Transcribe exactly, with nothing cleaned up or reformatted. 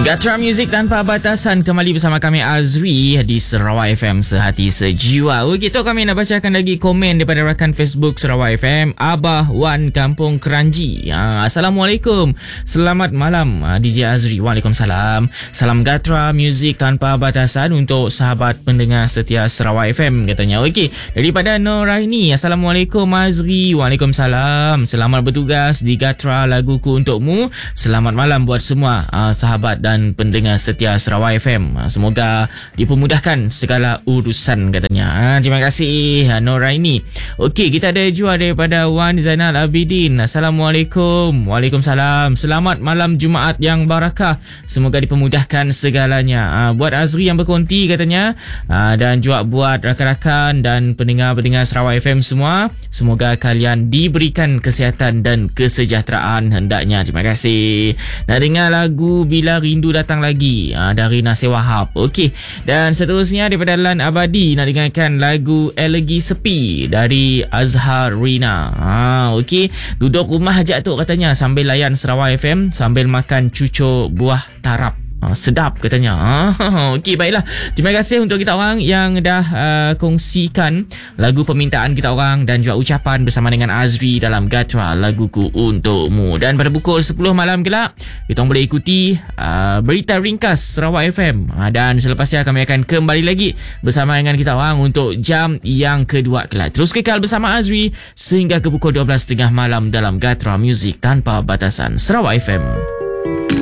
Gatra Music Tanpa Batasan kembali bersama kami Azri di Sarawak F M Sehati Sejiwa. Okey, tu kami nak bacakan lagi komen daripada rakan Facebook Sarawak F M, Abah Wan Kampung Keranji. Ha, Assalamualaikum. Selamat malam D J Azri. Waalaikumsalam. Salam Gatra Music Tanpa Batasan untuk sahabat pendengar setia Sarawak F M katanya. Okey, daripada Noraini. Assalamualaikum Azri. Waalaikumsalam. Selamat bertugas di Gatra laguku untukmu. Selamat malam buat semua uh, sahabat dan dan pendengar setia Sarawak F M. Semoga dipermudahkan segala urusan katanya. Terima kasih Noraini. Okey, kita ada jua daripada Wan Zainal Abidin. Assalamualaikum. Waalaikumsalam. Selamat malam Jumaat yang barakah. Semoga dipermudahkan segalanya. Buat Azri yang berkonti katanya, dan juga buat rakan-rakan dan pendengar-pendengar Sarawak F M semua. Semoga kalian diberikan kesihatan dan kesejahteraan hendaknya. Terima kasih. Nak dengar lagu Bila Rindu Datang Lagi ha, dari Nasir Wahab. Okey, dan seterusnya daripada Lan Abadi nak dengarkan lagu Elegi Sepi dari Azhar Rina. Ha, okey, duduk rumah aja tu katanya sambil layan Sarawak F M sambil makan cucuk buah tarap. Ha, sedap katanya. Ha, okey, baiklah. Terima kasih untuk kita orang yang dah uh, kongsikan lagu permintaan kita orang dan juga ucapan bersama dengan Azri dalam Gatra Laguku Untukmu. Dan pada pukul sepuluh malam kelak, kita boleh ikuti uh, berita ringkas Sarawak F M. Ha, dan selepasnya kami akan kembali lagi bersama dengan kita orang untuk jam yang kedua kelak. Terus kekal bersama Azri sehingga ke pukul dua belas tiga puluh malam dalam Gatra Music Tanpa Batasan Sarawak F M.